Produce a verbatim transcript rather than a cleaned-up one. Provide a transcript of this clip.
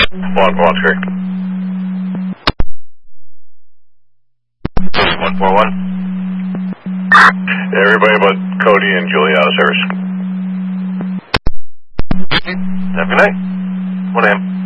Block, block, sir. one four one. Everybody but Cody and Julie out of service. Have a good night. one a m